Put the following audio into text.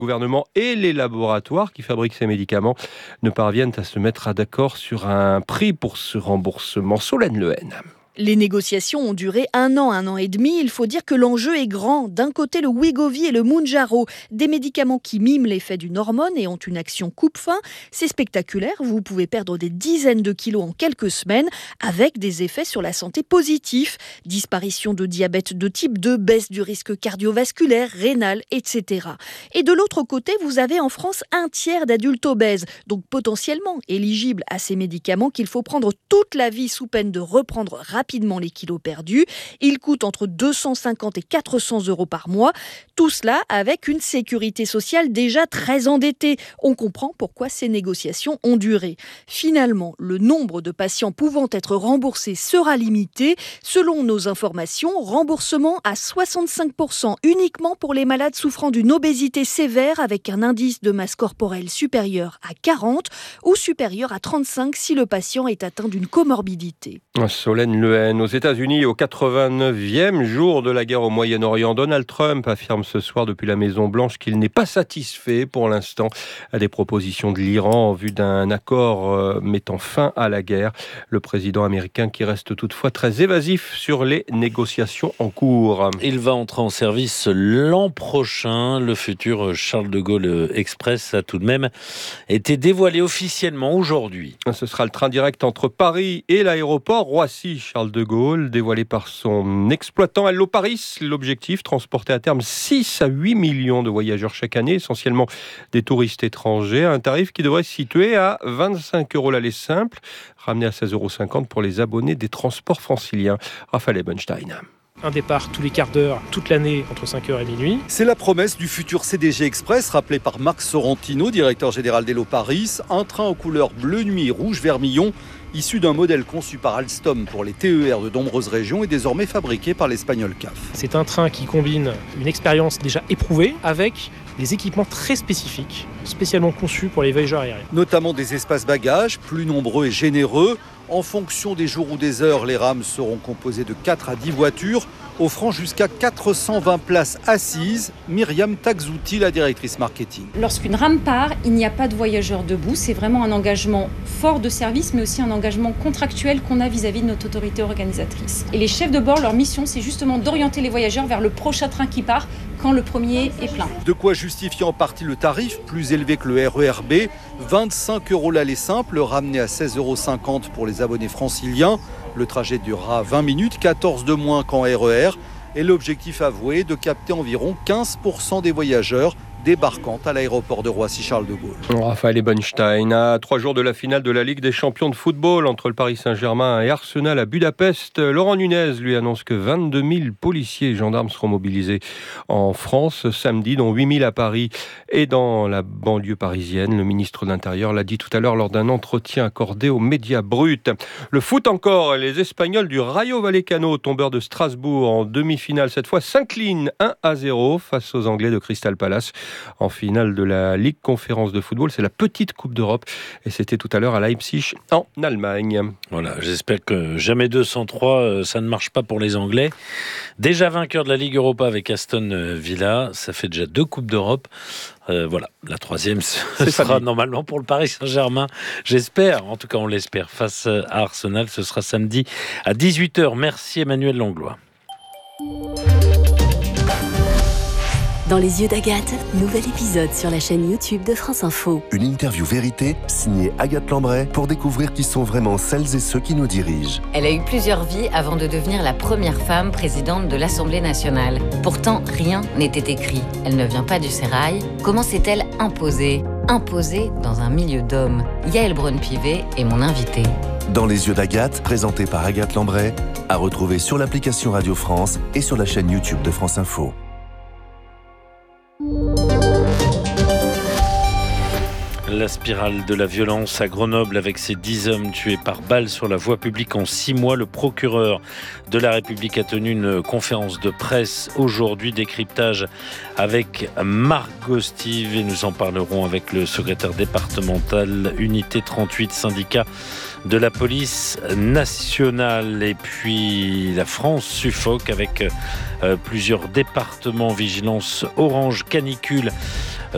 gouvernement et les laboratoires qui fabriquent ces médicaments ne parviennent à se mettre d'accord sur un prix pour ce remboursement. Solène Lehen. Les négociations ont duré un an et demi. Il faut dire que l'enjeu est grand. D'un côté, le Wegovy et le Mounjaro, des médicaments qui miment l'effet d'une hormone et ont une action coupe-faim. C'est spectaculaire. Vous pouvez perdre des dizaines de kilos en quelques semaines avec des effets sur la santé positifs. Disparition de diabète de type 2, baisse du risque cardiovasculaire, rénal, etc. Et de l'autre côté, vous avez en France un tiers d'adultes obèses, donc potentiellement éligibles à ces médicaments qu'il faut prendre toute la vie sous peine de reprendre rapidement les kilos perdus. Ils coûtent entre 250 et 400 euros par mois. Tout cela avec une sécurité sociale déjà très endettée. On comprend pourquoi ces négociations ont duré. Finalement, le nombre de patients pouvant être remboursés sera limité. Selon nos informations, remboursement à 65% uniquement pour les malades souffrant d'une obésité sévère avec un indice de masse corporelle supérieur à 40 ou supérieur à 35 si le patient est atteint d'une comorbidité. Solène Lehen. Aux États-Unis, au 89e jour de la guerre au Moyen-Orient, Donald Trump affirme ce soir depuis la Maison-Blanche qu'il n'est pas satisfait pour l'instant à des propositions de l'Iran en vue d'un accord mettant fin à la guerre. Le président américain qui reste toutefois très évasif sur les négociations en cours. Il va entrer en service l'an prochain. Le futur Charles de Gaulle Express a tout de même été dévoilé officiellement aujourd'hui. Ce sera le train direct entre Paris et l'aéroport Roissy-Charles de Gaulle, dévoilé par son exploitant Hello Paris. L'objectif, transporter à terme 6 à 8 millions de voyageurs chaque année, essentiellement des touristes étrangers, à un tarif qui devrait se situer à 25 € l'aller simple, ramené à 16,50 € pour les abonnés des transports franciliens. Raphaël Ebenstein. Un départ tous les quarts d'heure, toute l'année, entre 5h et minuit. C'est la promesse du futur CDG Express, rappelé par Marc Sorrentino, directeur général d'Hello Paris. Un train aux couleurs bleu nuit, rouge, vermillon, issu d'un modèle conçu par Alstom pour les TER de nombreuses régions et désormais fabriqué par l'espagnol CAF. C'est un train qui combine une expérience déjà éprouvée avec des équipements très spécifiques, spécialement conçus pour les voyageurs aériens. Notamment des espaces bagages, plus nombreux et généreux. En fonction des jours ou des heures, les rames seront composées de 4 à 10 voitures, offrant jusqu'à 420 places assises. Myriam Takzouti, la directrice marketing. Lorsqu'une rame part, il n'y a pas de voyageurs debout. C'est vraiment un engagement fort de service, mais aussi un engagement contractuel qu'on a vis-à-vis de notre autorité organisatrice. Et les chefs de bord, leur mission, c'est justement d'orienter les voyageurs vers le prochain train qui part quand le premier est plein. De quoi justifier en partie le tarif, plus élevé que le RER B, 25 € l'aller simple, ramené à 16,50 € pour les abonnés franciliens. Le trajet durera 20 minutes, 14 de moins qu'en RER. Et l'objectif avoué, de capter environ 15% des voyageurs débarquant à l'aéroport de Roissy-Charles de Gaulle. Raphaël Ebenstein, à 3 jours de la finale de la Ligue des champions de football entre le Paris Saint-Germain et Arsenal à Budapest, Laurent Nunez lui annonce que 22 000 policiers et gendarmes seront mobilisés en France samedi, dont 8 000 à Paris et dans la banlieue parisienne. Le ministre de l'Intérieur l'a dit tout à l'heure lors d'un entretien accordé aux médias bruts. Le foot encore, les Espagnols du Rayo Vallecano, tombeurs de Strasbourg en demi-finale cette fois, s'inclinent 1-0 face aux Anglais de Crystal Palace. En finale de la Ligue Conférence de football, c'est la petite Coupe d'Europe et c'était tout à l'heure à Leipzig en Allemagne. Voilà, j'espère que jamais 203, ça ne marche pas pour les Anglais. Déjà vainqueur de la Ligue Europa avec Aston Villa, ça fait déjà 2 Coupes d'Europe. Voilà, la troisième sera normalement pour le Paris Saint-Germain, j'espère, en tout cas on l'espère, face à Arsenal, ce sera samedi à 18h. Merci Emmanuel Langlois. Dans les yeux d'Agathe, nouvel épisode sur la chaîne YouTube de France Info. Une interview vérité signée Agathe Lambray pour découvrir qui sont vraiment celles et ceux qui nous dirigent. Elle a eu plusieurs vies avant de devenir la première femme présidente de l'Assemblée nationale. Pourtant, rien n'était écrit. Elle ne vient pas du sérail. Comment s'est-elle imposée dans un milieu d'hommes? Yaël Braun-Pivet est mon invitée. Dans les yeux d'Agathe, présenté par Agathe Lambray, à retrouver sur l'application Radio France et sur la chaîne YouTube de France Info. La spirale de la violence à Grenoble avec ces 10 hommes tués par balle sur la voie publique en 6 mois. Le procureur de la République a tenu une conférence de presse aujourd'hui. Décryptage avec Margot Stive et nous en parlerons avec le secrétaire départemental unité 38 syndicat de la police nationale. Et puis la France suffoque avec plusieurs départements vigilance orange canicule